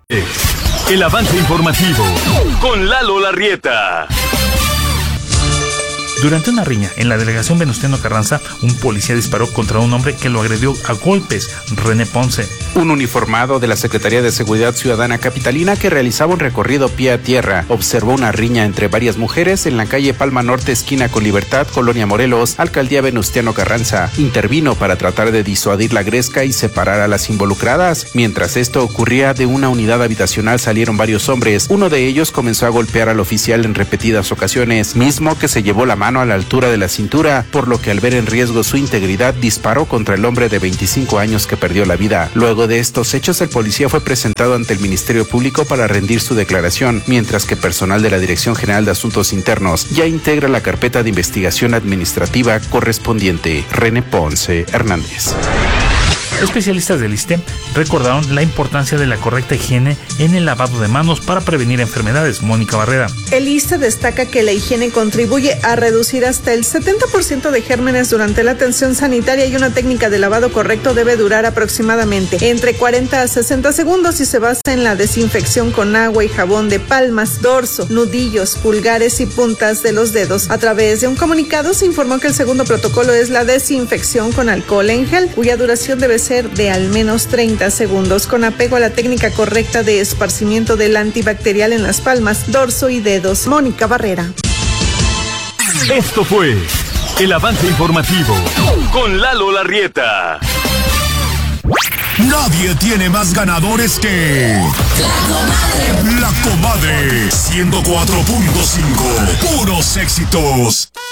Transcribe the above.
El avance informativo con Lalo Larrieta. Durante una riña en la delegación Venustiano Carranza, un policía disparó contra un hombre que lo agredió a golpes, René Ponce. Un uniformado de la Secretaría de Seguridad Ciudadana Capitalina que realizaba un recorrido pie a tierra observó una riña entre varias mujeres en la calle Palma Norte, esquina con Libertad, Colonia Morelos, Alcaldía Venustiano Carranza. Intervino para tratar de disuadir la gresca y separar a las involucradas. Mientras esto ocurría, de una unidad habitacional salieron varios hombres. Uno de ellos comenzó a golpear al oficial en repetidas ocasiones, mismo que se llevó la mano a la altura de la cintura, por lo que al ver en riesgo su integridad disparó contra el hombre de 25 años que perdió la vida. Luego de estos hechos, el policía fue presentado ante el Ministerio Público para rendir su declaración, mientras que personal de la Dirección General de Asuntos Internos ya integra la carpeta de investigación administrativa correspondiente. René Ponce Hernández. Especialistas del ISSSTE recordaron la importancia de la correcta higiene en el lavado de manos para prevenir enfermedades. Mónica Barrera. El ISSSTE destaca que la higiene contribuye a reducir hasta el 70% de gérmenes durante la atención sanitaria y una técnica de lavado correcto debe durar aproximadamente entre 40 a 60 segundos y se basa en la desinfección con agua y jabón de palmas, dorso, nudillos, pulgares y puntas de los dedos. A través de un comunicado se informó que el segundo protocolo es la desinfección con alcohol en gel, cuya duración debe ser de al menos 30 segundos, con apego a la técnica correcta de esparcimiento del antibacterial en las palmas, dorso y dedos. Mónica Barrera. Esto fue el avance informativo con Lalo Larrieta. Nadie tiene más ganadores que La Comadre 104.5. Puros éxitos.